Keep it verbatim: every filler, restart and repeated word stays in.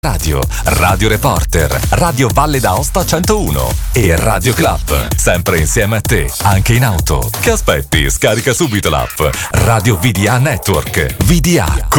Radio, Radio Reporter, Radio Valle d'Aosta centouno e Radio Club, sempre insieme a te, anche in auto. Che aspetti? Scarica subito l'app Radio V D A Network. V D A